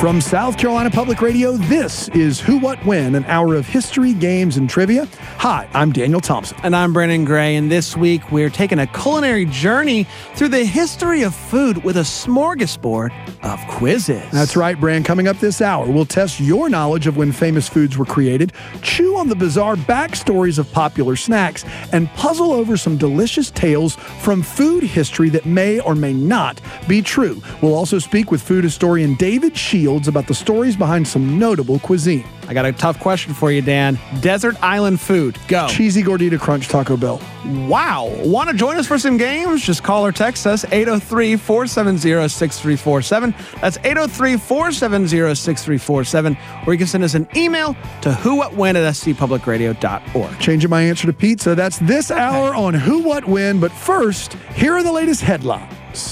From South Carolina Public Radio, this is Who, What, When, an hour of history, games, and trivia. Hi, I'm Daniel Thompson. And I'm Brandon Gray, and this week we're taking a culinary journey through the history of food with a smorgasbord of quizzes. That's right, Brand. Coming up this hour, we'll test your knowledge of when famous foods were created, chew on the bizarre backstories of popular snacks, and puzzle over some delicious tales from food history that may or may not be true. We'll also speak with food historian David Shields about the stories behind some notable cuisine. I got a tough question for you, Dan. Desert island food. Go. Cheesy Gordita Crunch Taco Bell. Wow. Want to join us for some games? Just call or text us 803-470-6347. That's 803-470-6347. Or you can send us an email to whowhatwhen@scpublicradio.org. Changing my answer to pizza. That's this hour on Who, What, When. But first, here are the latest headlines.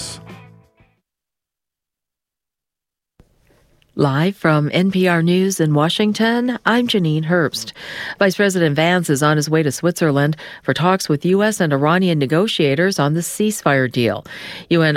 Live from NPR News in Washington, I'm Janine Herbst. Vice President Vance is on his way to Switzerland for talks with U.S. and Iranian negotiators on the ceasefire deal. U.S.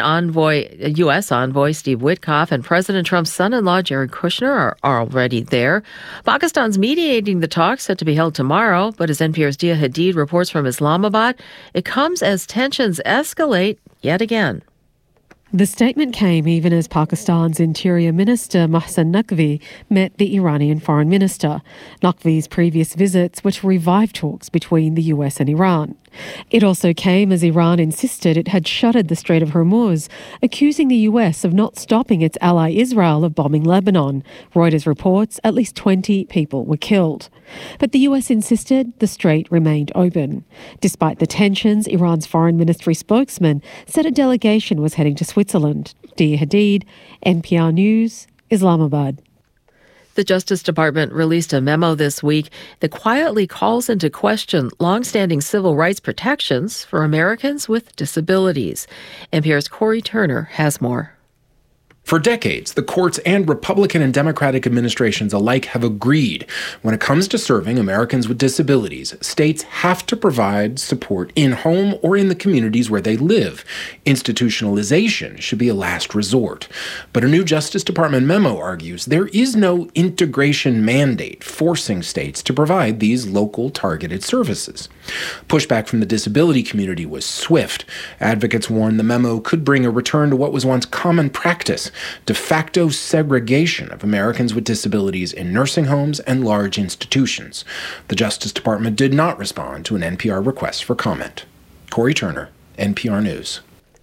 envoy Steve Witkoff and President Trump's son-in-law Jared Kushner are already there. Pakistan's mediating the talks set to be held tomorrow, but as NPR's Dia Hadid reports from Islamabad, it comes as tensions escalate yet again. The statement came even as Pakistan's Interior Minister Mohsen Naqvi met the Iranian Foreign Minister. Naqvi's previous visits were to revive talks between the US and Iran. It also came as Iran insisted it had shuttered the Strait of Hormuz, accusing the US of not stopping its ally Israel of bombing Lebanon. Reuters reports at least 20 people were killed. But the US insisted the strait remained open. Despite the tensions, Iran's foreign ministry spokesman said a delegation was heading to Switzerland. Dia Hadid, NPR News, Islamabad. The Justice Department released a memo this week that quietly calls into question longstanding civil rights protections for Americans with disabilities. NPR's Corey Turner has more. For decades, the courts and Republican and Democratic administrations alike have agreed when it comes to serving Americans with disabilities, states have to provide support in home or in the communities where they live. Institutionalization should be a last resort. But a new Justice Department memo argues there is no integration mandate forcing states to provide these local targeted services. Pushback from the disability community was swift. Advocates warned the memo could bring a return to what was once common practice: de facto segregation of Americans with disabilities in nursing homes and large institutions. The Justice Department did not respond to an NPR request for comment. Corey Turner, NPR News.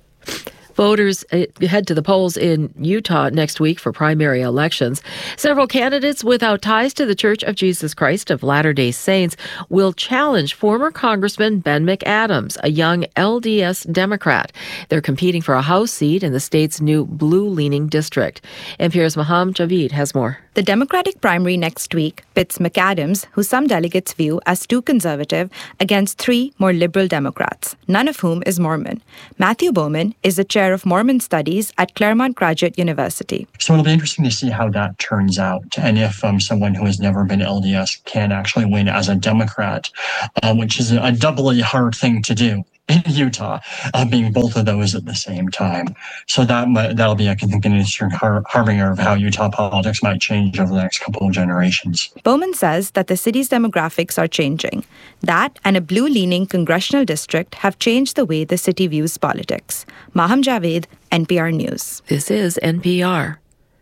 Voters head to the polls in Utah next week for primary elections. Several candidates without ties to the Church of Jesus Christ of Latter-day Saints will challenge former Congressman Ben McAdams, a young LDS Democrat. They're competing for a House seat in the state's new blue-leaning district. NPR's Maham Javid has more. The Democratic primary next week pits McAdams, who some delegates view as too conservative, against three more liberal Democrats, none of whom is Mormon. Matthew Bowman is the chair of Mormon Studies at Claremont Graduate University. So it'll be interesting to see how that turns out, and if someone who has never been LDS can actually win as a Democrat, which is a doubly hard thing to do in Utah, being both of those at the same time. So that'll be, I think, an interesting harbinger of how Utah politics might change over the next couple of generations. Bowman says that the city's demographics are changing. That and a blue-leaning congressional district have changed the way the city views politics. Maham Javed, NPR News. This is NPR.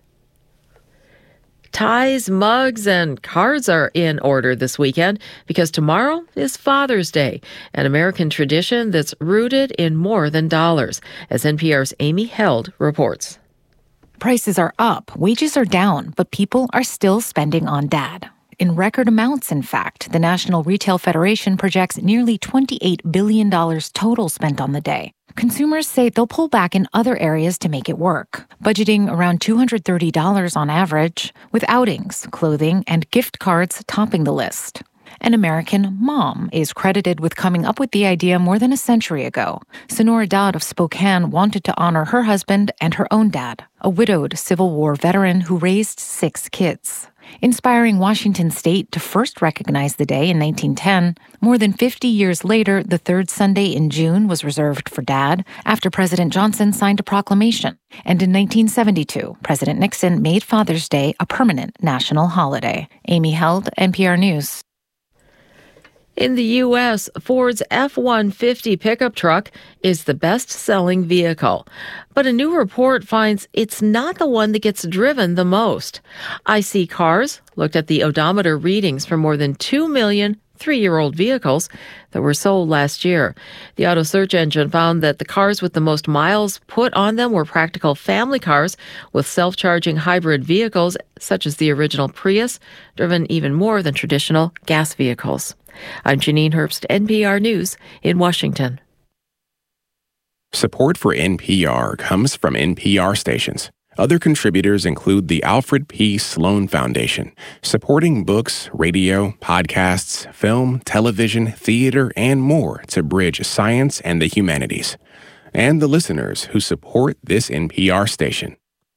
Ties, mugs, and cards are in order this weekend because tomorrow is Father's Day, an American tradition that's rooted in more than dollars, as NPR's Amy Held reports. Prices are up, wages are down, but people are still spending on Dad. In record amounts, in fact. The National Retail Federation projects nearly $28 billion total spent on the day. Consumers say they'll pull back in other areas to make it work, budgeting around $230 on average, with outings, clothing, and gift cards topping the list. An American mom is credited with coming up with the idea more than a century ago. Sonora Dodd of Spokane wanted to honor her husband and her own dad, a widowed Civil War veteran who raised 6 kids. inspiring Washington state to first recognize the day in 1910. More than 50 years later, the third Sunday in June was reserved for Dad after President Johnson signed a proclamation. And in 1972, President Nixon made Father's Day a permanent national holiday. Amy Held, NPR News. In the U.S., Ford's F-150 pickup truck is the best-selling vehicle. But a new report finds it's not the one that gets driven the most. IC Cars looked at the odometer readings for more than 2 million three-year-old vehicles that were sold last year. The auto search engine found that the cars with the most miles put on them were practical family cars with self-charging hybrid vehicles, such as the original Prius, driven even more than traditional gas vehicles. I'm Janine Herbst, NPR News in Washington. Support for NPR comes from NPR stations. Other contributors include the Alfred P. Sloan Foundation, supporting books, radio, podcasts, film, television, theater, and more to bridge science and the humanities. And the listeners who support this NPR station.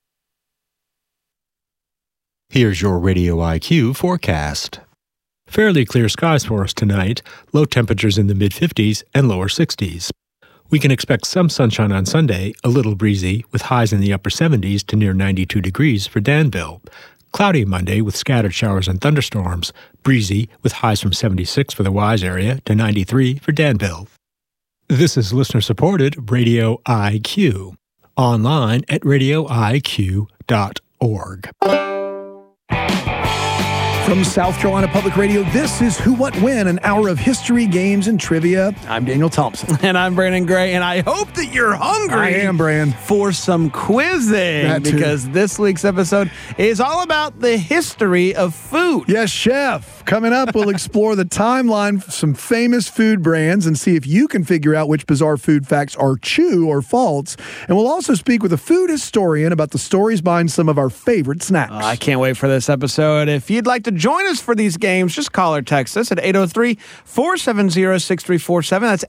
Here's your Radio IQ forecast. Fairly clear skies for us tonight, low temperatures in the mid-50s and lower 60s. We can expect some sunshine on Sunday, a little breezy, with highs in the upper 70s to near 92 degrees for Danville. Cloudy Monday with scattered showers and thunderstorms, breezy with highs from 76 for the Wise area to 93 for Danville. This is listener-supported Radio IQ, online at radioiq.org. From South Carolina Public Radio, this is Who, What, When, an hour of history, games, and trivia. I'm Daniel Thompson. And I'm Brandon Gray, and I hope that you're hungry. I am, Brand. For some quizzing, because this week's episode is all about the history of food. Yes, Chef. Coming up, we'll explore the timeline of some famous food brands and see if you can figure out which bizarre food facts are true or false. And we'll also speak with a food historian about the stories behind some of our favorite snacks. I can't wait for this episode. If you'd like to join us for these games, just call or text us at 803-470-6347. That's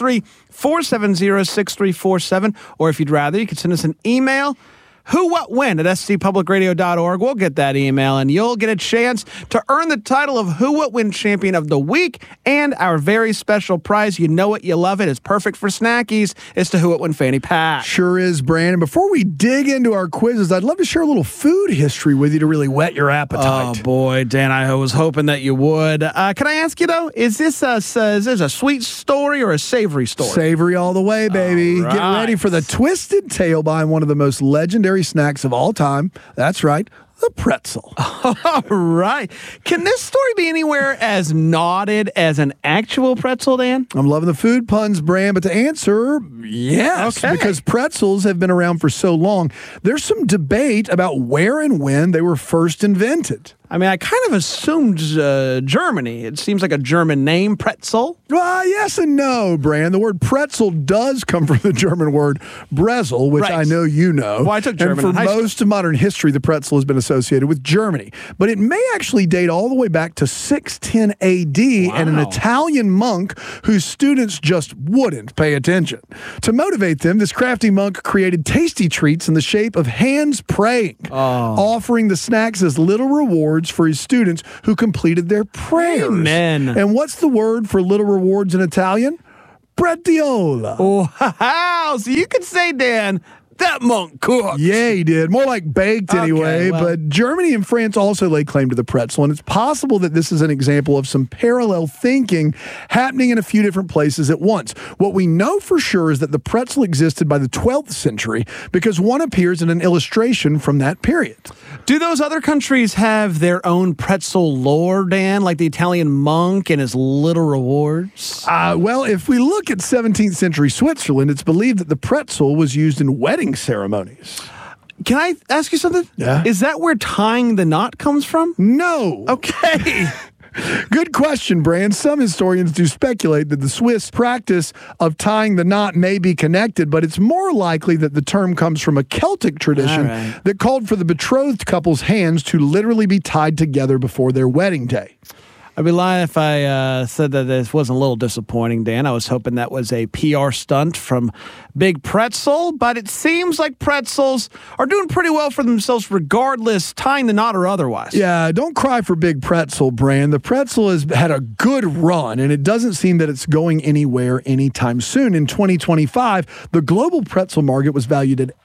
803-470-6347. Or if you'd rather, you can send us an email, whowhatwhen at scpublicradio.org. We'll get that email, and you'll get a chance to earn the title of Who What When Champion of the Week and our very special prize. You know it, you love it. It's perfect for snackies. It's the Who What When Fanny Pack. Sure is, Brandon. Before we dig into our quizzes, I'd love to share a little food history with you to really whet your appetite. Oh, boy, Dan, I was hoping that you would. Can I ask you, though, is this a sweet story or a savory story? Savory all the way, baby. All right. Get ready for the twisted tale behind one of the most legendary snacks of all time. That's right, the pretzel. All right. Can this story be anywhere as knotted as an actual pretzel, Dan? I'm loving the food puns, Brand, but to answer, yes, Okay. because pretzels have been around for so long, there's some debate about where and when they were first invented. I mean, I kind of assumed Germany. It seems like a German name, pretzel. Well, yes and no, Brand. The word pretzel does come from the German word Brezel, which Right. I know you know. Well, I took German And in for high most of modern history, the pretzel has been associated with Germany. But it may actually date all the way back to 610 AD and an Italian monk whose students just wouldn't pay attention. To motivate them, this crafty monk created tasty treats in the shape of hands praying, offering the snacks as little rewards for his students who completed their prayers. Amen. And what's the word for little rewards in Italian? Bretiola. Wow. So you could say, Dan, that monk cooked. Yeah, he did. More like baked anyway. well. But Germany and France also lay claim to the pretzel, and it's possible that this is an example of some parallel thinking happening in a few different places at once. What we know for sure is that the pretzel existed by the 12th century because one appears in an illustration from that period. Do those other countries have their own pretzel lore, Dan, like the Italian monk and his little rewards? Well, if we look at 17th century Switzerland, it's believed that the pretzel was used in wedding ceremonies. Can I ask you something? Yeah. Is that where tying the knot comes from? No. Okay. Good question, Brand. Some historians do speculate that the Swiss practice of tying the knot may be connected, but it's more likely that the term comes from a Celtic tradition that called for the betrothed couple's hands to literally be tied together before their wedding day. I'd be lying if I said that this wasn't a little disappointing, Dan. I was hoping that was a PR stunt from Big Pretzel, but it seems like pretzels are doing pretty well for themselves regardless, tying the knot or otherwise. Yeah, don't cry for Big Pretzel, Brand. The pretzel has had a good run, and it doesn't seem that it's going anywhere anytime soon. In 2025, the global pretzel market was valued at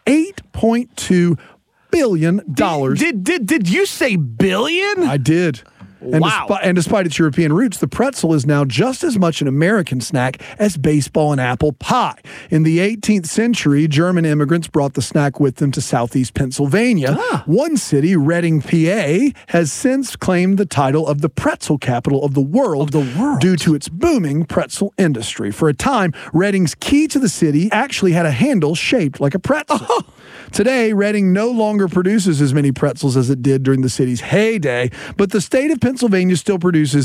$8.2 billion. Did you say billion? I did. And wow. Despite its European roots, the pretzel is now just as much an American snack as baseball and apple pie. In the 18th century, German immigrants brought the snack with them to southeast Pennsylvania. One city, Reading, PA, has since claimed the title of the pretzel capital of the world due to its booming pretzel industry. For a time, Reading's key to the city actually had a handle shaped like a pretzel. Today, Reading no longer produces as many pretzels as it did during the city's heyday, but the state of Pennsylvania still produces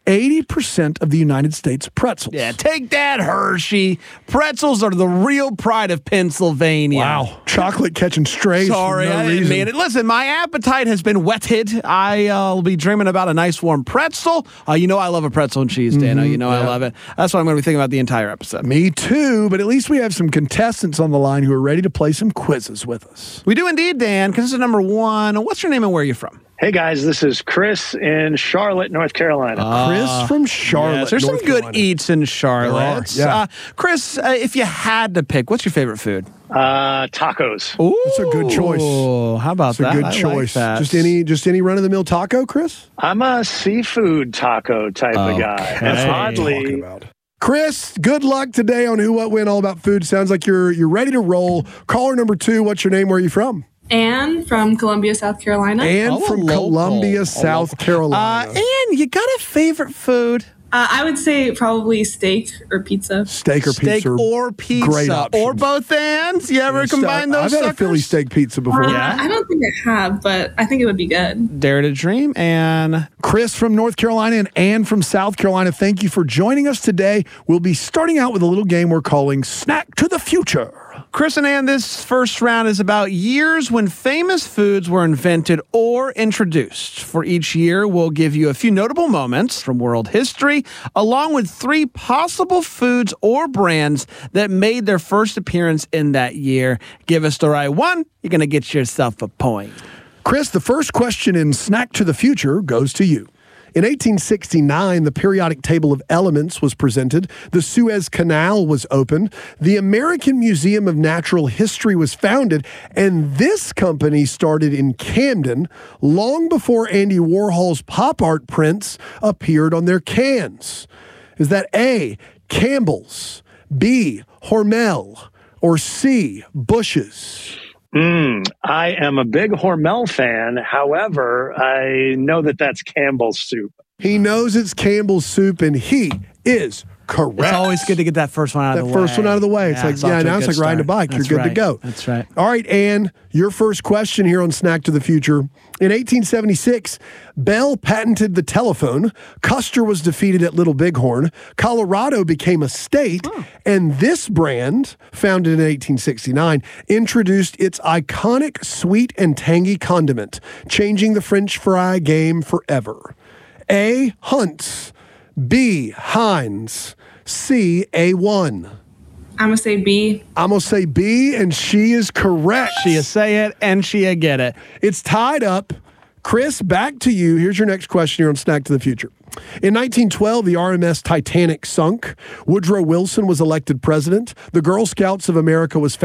80% of the United States pretzels. Yeah, take that, Hershey. Pretzels are the real pride of Pennsylvania. Wow. Chocolate catching strays. Sorry, I didn't mean it. Listen, my appetite has been whetted. I'll be dreaming about a nice warm pretzel. You know I love a pretzel and cheese, Dano. I love it. That's what I'm going to be thinking about the entire episode. Me too, but at least we have some contestants on the line who are ready to play some quizzes with us. We do indeed, Dan. Because this is number one. What's your name and where are you from? Hey guys, this is Chris in Charlotte, North Carolina. Chris from Charlotte. Yes, there's North some good Carolina. eats in Charlotte. Yeah. Chris, if you had to pick, what's your favorite food? Tacos. Ooh, that's a good choice. How about that? That's a good choice. Like that. Just any run of the mill taco, Chris? I'm a seafood taco type of guy. And oddly, Chris, good luck today on Who, What, When, all about food. Sounds like you're ready to roll. Caller number 2, what's your name? Where are you from? Anne from Columbia, South Carolina. Anne from Columbia, South Carolina. Anne, you got a favorite food? I would say probably steak or pizza. Steak or pizza. Great options. Or both ends. You ever combine those I've had a Philly steak pizza before. I don't think I have, but I think it would be good. Dare to dream. And Chris from North Carolina and Anne from South Carolina, thank you for joining us today. We'll be starting out with a little game we're calling Snack to the Future. Chris and Ann, this first round is about years when famous foods were invented or introduced. For each year, we'll give you a few notable moments from world history, along with 3 possible foods or brands that made their first appearance in that year. Give us the right one, you're going to get yourself a point. Chris, the first question in Snack to the Future goes to you. In 1869, the periodic table of elements was presented, the Suez Canal was opened, the American Museum of Natural History was founded, and this company started in Camden long before Andy Warhol's pop art prints appeared on their cans. Is that A, Campbell's, B, Hormel, or C, Bush's? I am a big Hormel fan. However, I know that that's Campbell's soup. He knows it's Campbell's soup, and he is correct. It's always good to get that first one out of the way. That first one out of the way. It's now it's like riding a bike. You're good to go. That's right. All right, Ann, your first question here on Snack to the Future. In 1876, Bell patented the telephone. Custer was defeated at Little Bighorn. Colorado became a state. And this brand, founded in 1869, introduced its iconic sweet and tangy condiment, changing the French fry game forever. A, Hunt's. B, Heinz. C, A1. I'm going to say B. I'm going to say B, and she is correct. She say it, and she get it. It's tied up. Chris, back to you. Here's your next question here on Snack to the Future. In 1912, the RMS Titanic sunk. Woodrow Wilson was elected president. The Girl Scouts of America was founded.